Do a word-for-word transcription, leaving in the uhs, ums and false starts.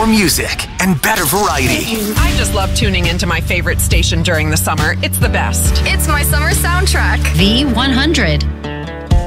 more music and better variety. I just love tuning into my favorite station during the summer. It's the best. It's my summer soundtrack. V one hundred.